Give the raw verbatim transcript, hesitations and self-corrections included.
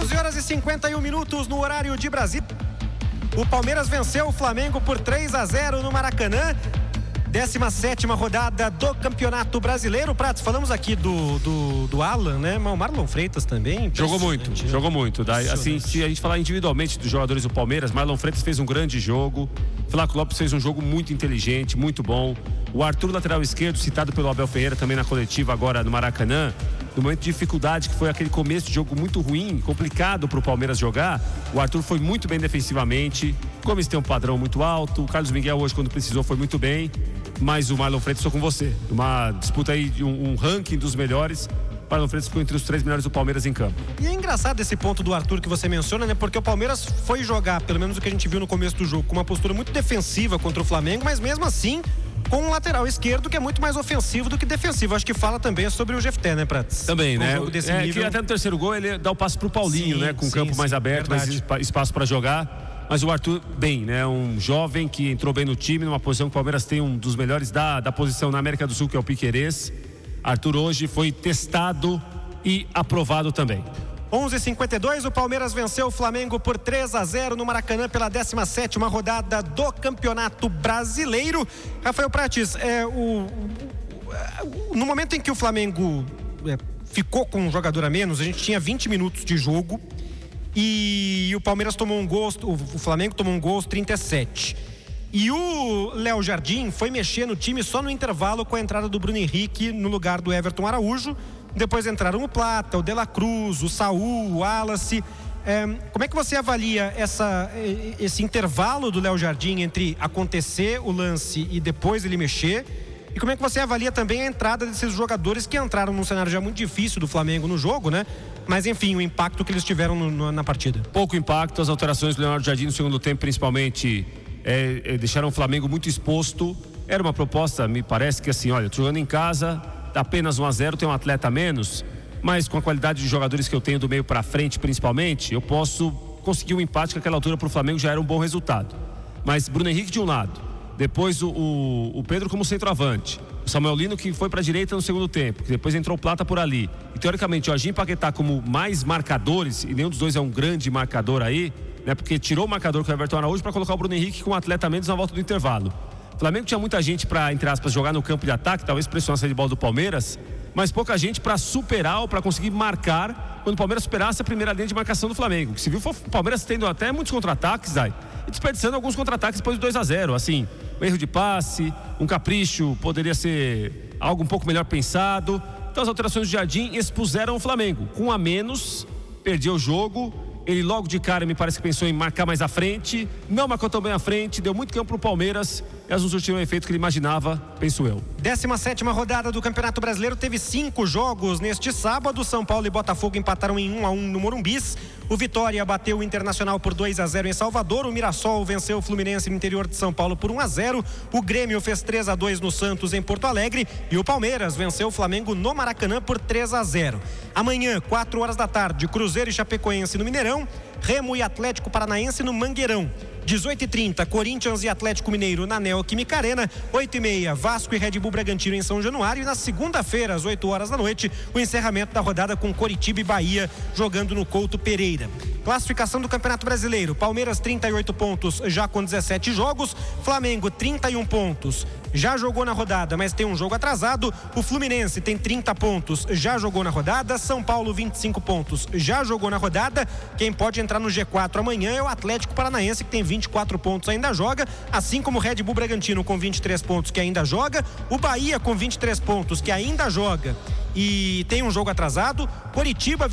onze horas e cinquenta e um minutos no horário de Brasília. O Palmeiras venceu o Flamengo por três a zero no Maracanã. décima sétima rodada do Campeonato Brasileiro. Pratos, falamos aqui do, do, do Alan, né? Mas o Marlon Freitas também. Jogou muito, né? jogou muito. Daí, assim, se a gente falar individualmente dos jogadores do Palmeiras, Marlon Freitas fez um grande jogo. Flávio Lopes fez um jogo muito inteligente, muito bom. O Arthur, lateral esquerdo, citado pelo Abel Ferreira também na coletiva agora no Maracanã, no momento de dificuldade, que foi aquele começo de jogo muito ruim, complicado para o Palmeiras jogar, o Arthur foi muito bem defensivamente. Gomes tem um padrão muito alto, o Carlos Miguel hoje, quando precisou, foi muito bem, mas o Marlon Freitas, estou com você, uma disputa aí, um, um ranking dos melhores. O Marlon Freitas ficou entre os três melhores do Palmeiras em campo. E é engraçado esse ponto do Arthur que você menciona, né? Porque o Palmeiras foi jogar, pelo menos o que a gente viu no começo do jogo, com uma postura muito defensiva contra o Flamengo, mas mesmo assim com um lateral esquerdo que é muito mais ofensivo do que defensivo. Acho que fala também sobre o Jefté, né, Prates? Também, com né? Um é nível... que até no terceiro gol ele dá o passo pro Paulinho, sim, né? Com o campo sim, mais aberto, verdade. Mais espaço para jogar. Mas o Arthur, bem, né? Um jovem que entrou bem no time, numa posição que o Palmeiras tem um dos melhores da, da posição na América do Sul, que é o Piquerez. Arthur hoje foi testado e aprovado também. onze e cinquenta e dois, o Palmeiras venceu o Flamengo por três a zero no Maracanã pela décima sétima rodada do Campeonato Brasileiro. Rafael Prates, é, o, o, no momento em que o Flamengo é, ficou com um jogador a menos, a gente tinha vinte minutos de jogo e o Palmeiras tomou um gol, o Flamengo tomou um gol aos trinta e sete. E o Léo Jardim foi mexer no time só no intervalo com a entrada do Bruno Henrique no lugar do Everton Araújo. Depois entraram o Plata, o De La Cruz, o Saul, o Wallace. É, como é que você avalia essa, esse intervalo do Léo Jardim entre acontecer o lance e depois ele mexer? E como é que você avalia também a entrada desses jogadores que entraram num cenário já muito difícil do Flamengo no jogo, né? Mas enfim, o impacto que eles tiveram no, no, na partida. Pouco impacto, as alterações do Leonardo Jardim no segundo tempo, principalmente, é, é, deixaram o Flamengo muito exposto. Era uma proposta, me parece que assim, olha, tô jogando em casa, apenas um a zero, tem um atleta a menos, mas com a qualidade de jogadores que eu tenho do meio para frente, principalmente, eu posso conseguir um empate que aquela altura para o Flamengo já era um bom resultado. Mas Bruno Henrique de um lado, depois o, o, o Pedro como centroavante, o Samuel Lino que foi para a direita no segundo tempo, que depois entrou o Plata por ali, e teoricamente o Jorginho e Paquetá como mais marcadores, e nenhum dos dois é um grande marcador aí, né? Porque tirou o marcador que é o Everton Araújo para colocar o Bruno Henrique com um atleta a menos na volta do intervalo. O Flamengo tinha muita gente para, entre aspas, jogar no campo de ataque, talvez pressionar a saída de bola do Palmeiras, mas pouca gente para superar ou para conseguir marcar quando o Palmeiras superasse a primeira linha de marcação do Flamengo. O que se viu foi o Palmeiras tendo até muitos contra-ataques, Zay, e desperdiçando alguns contra-ataques depois do dois a zero. Assim, um erro de passe, um capricho, poderia ser algo um pouco melhor pensado. Então as alterações do Jardim expuseram o Flamengo. Com um a menos, perdia o jogo. Ele logo de cara me parece que pensou em marcar mais à frente, não marcou tão bem à frente, deu muito campo pro Palmeiras, e elas não surtiram o efeito que ele imaginava, penso eu. décima sétima rodada do Campeonato Brasileiro teve cinco jogos neste sábado. São Paulo e Botafogo empataram em um a um no Morumbis. O Vitória bateu o Internacional por dois a zero em Salvador. O Mirassol venceu o Fluminense no interior de São Paulo por um a zero. O Grêmio fez três a dois no Santos em Porto Alegre. E o Palmeiras venceu o Flamengo no Maracanã por três a zero. Amanhã, quatro horas da tarde, Cruzeiro e Chapecoense no Mineirão. Remo e Atlético Paranaense no Mangueirão. dezoito e trinta, Corinthians e Atlético Mineiro na Neoquímica Arena. oito e meia, Vasco e Red Bull Bragantino em São Januário. E na segunda-feira, às oito horas da noite, o encerramento da rodada com Coritiba e Bahia jogando no Couto Pereira. Classificação do Campeonato Brasileiro: Palmeiras trinta e oito pontos, já com dezessete jogos. Flamengo trinta e um pontos, já jogou na rodada, mas tem um jogo atrasado. O Fluminense tem trinta pontos, já jogou na rodada. São Paulo vinte e cinco pontos, já jogou na rodada. Quem pode entrar no G quatro amanhã é o Atlético Paranaense, que tem vinte e quatro pontos, ainda joga, assim como o Red Bull Bragantino com vinte e três pontos, que ainda joga. O Bahia com vinte e três pontos, que ainda joga e tem um jogo atrasado. Coritiba